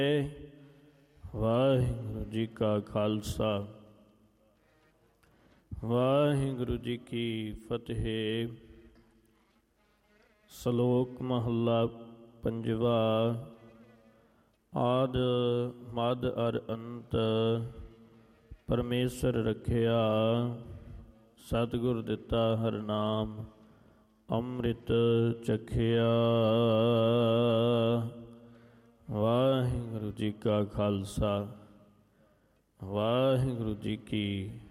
ਵਾਹਿਗੁਰੂ ਜੀ ਕਾ ਖਾਲਸਾ ਵਾਹਿਗੁਰੂ ਜੀ ਕੀ ਫਤਿਹ। ਸ਼ਲੋਕ ਮਹੱਲਾ ਪੰਜਵਾ। ਆਦਿ ਮੱਧ ਅਰ ਅੰਤ ਪਰਮੇਸ਼ਰ ਰਖਿਆ, ਸਤਿਗੁਰ ਦਿੱਤਾ ਹਰਿ ਨਾਮ ਅੰਮ੍ਰਿਤ ਚਖਿਆ। ਵਾਹਿਗੁਰੂ ਜੀ ਕਾ ਖਾਲਸਾ ਵਾਹਿਗੁਰੂ ਜੀ ਕੀ